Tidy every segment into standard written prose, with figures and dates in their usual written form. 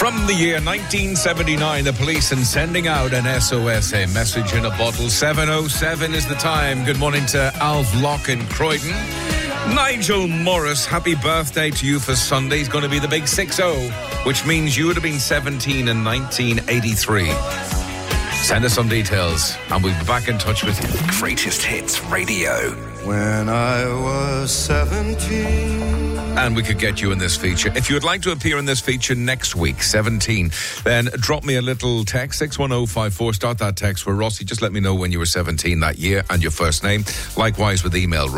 From the year 1979, the police and sending out an SOS, a message in a bottle. 7:07 is the time. Good morning to Alf Locke in Croydon. Nigel Morris, happy birthday to you for Sunday. It's going to be the big 6-0, which means you would have been 17 in 1983. Send us some details and we'll be back in touch with you. Greatest Hits Radio. When I was 17. And we could get you in this feature. If you would like to appear in this feature next week, 17, then drop me a little text, 61054. Start that text for Rossi. Just let me know when you were 17 that year and your first name. Likewise with email,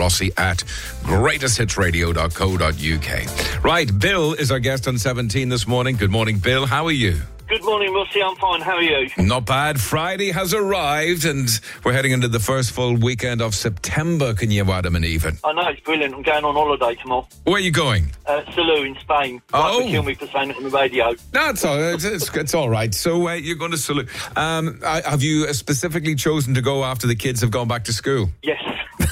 rossi@greatesthitsradio.co.uk. Right, Bill is our guest on 17 this morning. Good morning, Bill. How are you? Good morning, Rossi. I'm fine. How are you? Not bad. Friday has arrived and we're heading into the first full weekend of September. Can you Adam and even? I know, it's brilliant. I'm going on holiday tomorrow. Where are you going? Salou in Spain. Oh. Might kill me for saying it on the radio. No, it's all right. So you're going to Salou. Have you specifically chosen to go after the kids have gone back to school? Yes.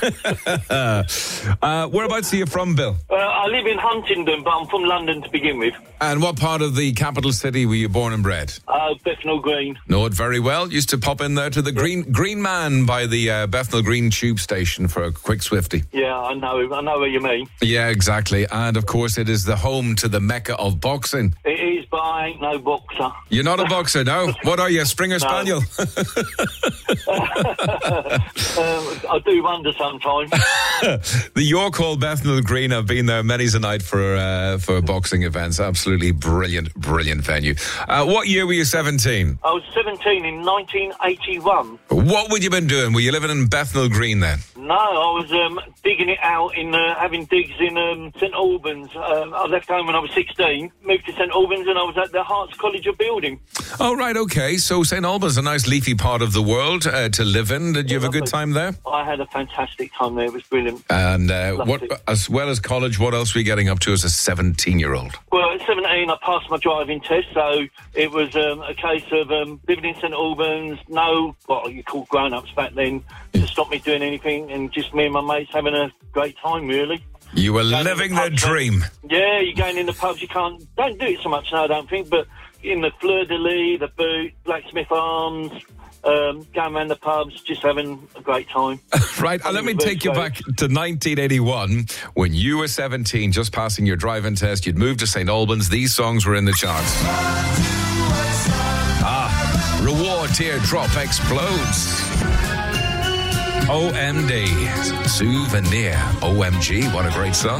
Whereabouts are you from, Bill? I live in Huntingdon, but I'm from London to begin with. And what part of the capital city were you born and bred? Bethnal Green. Know it very well. Used to pop in there to the Green Man by the Bethnal Green tube station for a quick Swifty. Yeah, I know what you mean. Yeah, exactly. And of course, it is the home to the mecca of boxing. It is, but I ain't no boxer. You're not a boxer, no? What are you, a Springer Spaniel? I do wonder sometimes. The York Hall Bethnal Green, I've been there many's a night for boxing events. Absolutely brilliant venue. What year were you 17? I was 17 in 1981. What would you been doing? Were you living in Bethnal Green then? No, I was digging it out in having digs in St Albans. I left home when I was 16, moved to St Albans, and I was at the Hearts College of Building. Oh, right, okay. So St Albans, a nice leafy part of the world to live in. Did you have a good time there? I had a fantastic time there. It was brilliant. And what, as well as college, what else were you getting up to as a 17-year-old? Well, at 17, I passed my driving test, so it was a case of living in St Albans, what you call grown-ups back then, to stop me doing anything, and just me and my mates having a great time, really. You were living the dream. Yeah, you're going in the pubs. You don't do it so much now, I don't think, but in the Fleur de Lis, the Boot, Blacksmith Arms, going around the pubs, just having a great time. Right, let me take you back to 1981, when you were 17, just passing your driving test. You'd moved to St Albans. These songs were in the charts. Reward Teardrop Explodes. OMD, Souvenir. OMG, what a great song.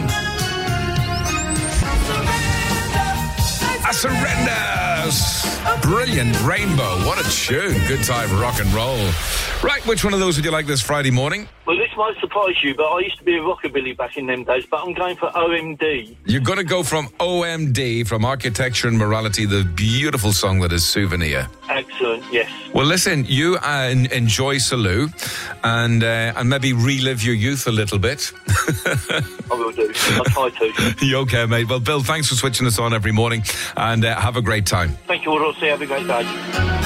I surrender. Brilliant Rainbow. What a tune. Good time rock and roll. Right, which one of those would you like this Friday morning? Well, this might surprise you, but I used to be a rockabilly back in them days, but I'm going for OMD. You're going to go from OMD, from Architecture and Morality, the beautiful song that is Souvenir. Excellent, yes. Well, listen, you enjoy Salou and maybe relive your youth a little bit. I will do. I'll try to. You okay, mate? Well, Bill, thanks for switching us on every morning and have a great time. Thank you all. See you. Have a great day.